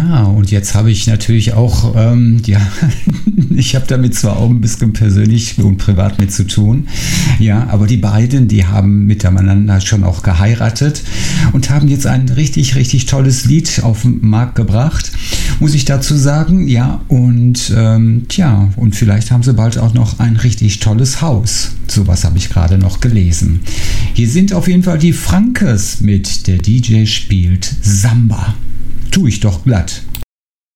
Ja, und jetzt habe ich natürlich auch, ja, ich habe damit zwar auch ein bisschen persönlich und privat mit zu tun, ja, aber die beiden, die haben miteinander schon auch geheiratet und haben jetzt ein richtig, richtig tolles Lied auf den Markt gebracht, muss ich dazu sagen, ja, und tja, und vielleicht haben sie bald auch noch ein richtig tolles Haus. Sowas habe ich gerade noch gelesen. Hier sind auf jeden Fall die Frankes mit Der DJ spielt Samba. Tu ich doch glatt.